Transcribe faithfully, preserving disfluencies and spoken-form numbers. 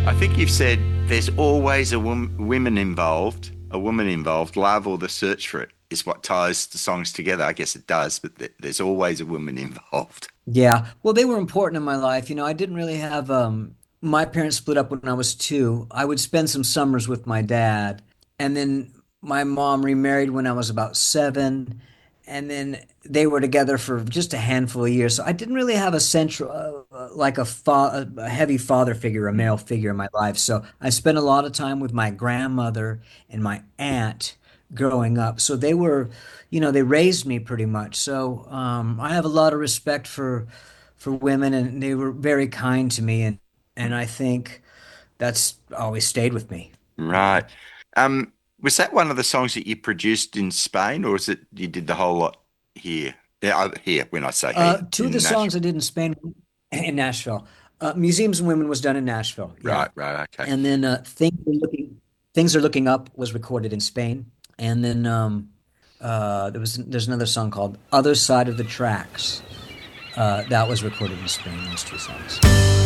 I think you've said there's always a wom women involved, a woman involved. Love or the search for it is what ties the songs together. I guess it does, but th there's always a woman involved. Yeah. Well, they were important in my life. You know, I didn't really have um my parents split up when I was two. I would spend some summers with my dad, and then my mom remarried when I was about seven, and then they were together for just a handful of years. So I didn't really have a central uh, uh, like a, fa a heavy father figure, a Mm. male figure in my life. So I spent a lot of time with my grandmother and my aunt growing up. So they were, you know, they raised me pretty much. So um, I have a lot of respect for for women, and they were very kind to me, and and I think that's always stayed with me. You Right. know, Um, was that one of the songs that you produced in Spain, or is it you did the whole lot here? Yeah, uh, here. When I say uh, here, two of the in Nashville. songs I did in Spain, in Nashville, uh, Museums and Women was done in Nashville, yeah, Right, right, okay. and then uh, things are looking things are looking up was recorded in Spain, and then um, uh, there was there's another song called Other Side of the Tracks uh, that was recorded in Spain. Those two songs.